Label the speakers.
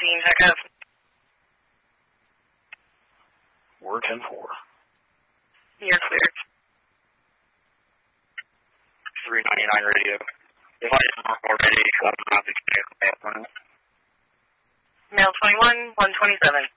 Speaker 1: check up.
Speaker 2: We're 10-4.
Speaker 1: You're clear.
Speaker 2: 399 radio. Device already, I'm not the
Speaker 1: Mail 21, 127.